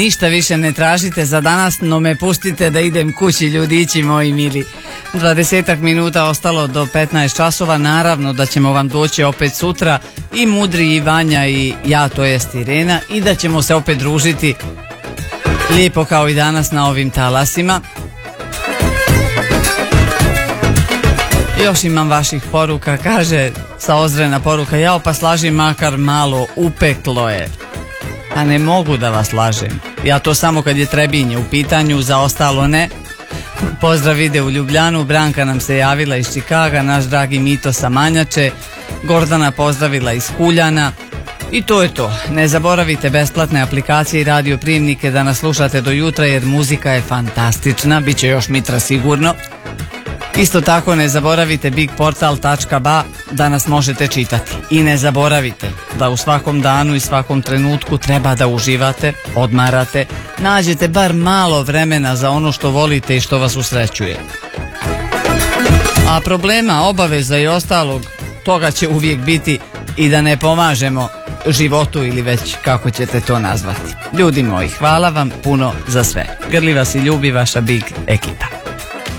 ništa više ne tražite za danas, no me pustite da idem kući, ljudići moji mili. 20 minuta ostalo do 15 časova, naravno da ćemo vam doći opet sutra i Mudri i Vanja i ja, to jest Irena, i da ćemo se opet družiti lijepo kao i danas na ovim talasima. Još imam vaših poruka, kaže sa Ozrena poruka, jao pa slaži makar malo, upeklo je. A ne mogu da vas lažem, ja to samo kad je Trebinje u pitanju, za ostalo ne. Pozdrav ide u Ljubljanu, Branka nam se javila iz Čikaga, naš dragi Mito sa Manjače, Gordana pozdravila iz Kuljana. I to je to. Ne zaboravite besplatne aplikacije i radio prijemnike da nas slušate do jutra jer muzika je fantastična, bit će još mitra sigurno. Isto tako ne zaboravite bigportal.ba da nas možete čitati. I ne zaboravite da u svakom danu i svakom trenutku treba da uživate, odmarate, nađete bar malo vremena za ono što volite i što vas usrećuje. A problema, obaveza i ostalog, toga će uvijek biti i da ne pomažemo životu ili već kako ćete to nazvati. Ljudi moji, hvala vam puno za sve. Grli vas i ljubi vaša Big ekipa.